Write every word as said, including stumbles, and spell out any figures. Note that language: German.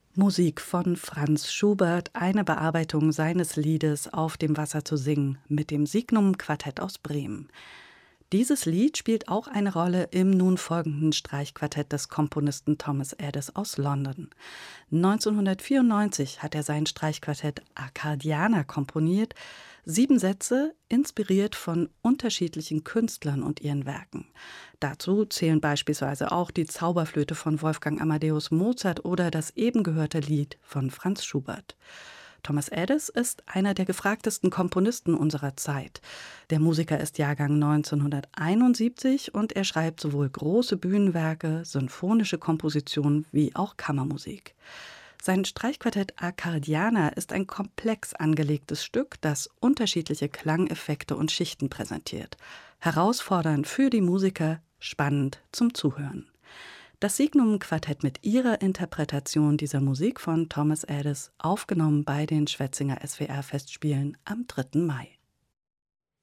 Musik von Franz Schubert, eine Bearbeitung seines Liedes „Auf dem Wasser zu singen“ mit dem Signum Quartett aus Bremen. Dieses Lied spielt auch eine Rolle im nun folgenden Streichquartett des Komponisten Thomas Adès aus London. neunzehnhundertvierundneunzig hat er sein Streichquartett Arcadiana komponiert, sieben Sätze, inspiriert von unterschiedlichen Künstlern und ihren Werken. Dazu zählen beispielsweise auch die Zauberflöte von Wolfgang Amadeus Mozart oder das eben gehörte Lied von Franz Schubert. Thomas Adès ist einer der gefragtesten Komponisten unserer Zeit. Der Musiker ist Jahrgang neunzehnhunderteinundsiebzig und er schreibt sowohl große Bühnenwerke, sinfonische Kompositionen wie auch Kammermusik. Sein Streichquartett Arcadiana ist ein komplex angelegtes Stück, das unterschiedliche Klangeffekte und Schichten präsentiert. Herausfordernd für die Musiker, spannend zum Zuhören. Das Signum-Quartett mit ihrer Interpretation dieser Musik von Thomas Adès, aufgenommen bei den Schwetzinger S W R-Festspielen am dritten Mai.